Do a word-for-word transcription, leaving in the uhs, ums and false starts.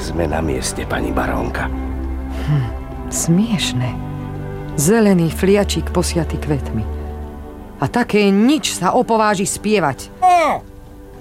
Sme na mieste, pani barónka. Hm, smiešné. Zelený fliačík posiatý kvetmi. A také nič sa opováži spievať. Ó,